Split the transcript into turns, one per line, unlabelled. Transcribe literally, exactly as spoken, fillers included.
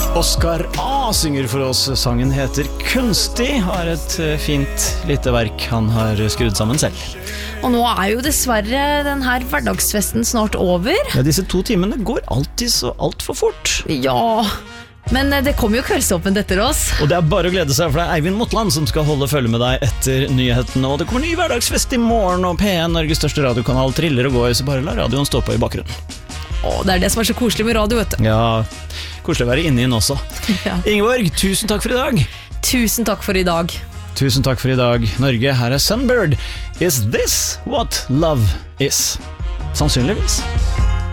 Oscar A synger for oss. Sangen heter Kunstig, har et fint lite verk han har skrudd sammen selv.
Og nå er jo dessverre den her hverdagsfesten snart over.
Ja, disse to timene går alltid så alt for fort.
Ja, men det kommer jo kveldsåpent etter oss.
Og det er bare å glede seg, for det er Eivind Motland som skal holde følge med deg etter nyhetene. Og det kommer ny hverdagsfest i morgen, og P en, Norges største radiokanal, triller og går, så bare la radioen stå på i bakgrunnen.
Åh, det er det som er så koselig med radio, vet du.
Ja, koselig å være inne i den også.
Ja.
Ingeborg, tusen takk for i dag.
Tusen takk for i dag.
Tusen takk for i dag, Norge. Her er Sunbird. Is this what love is? Sannsynligvis.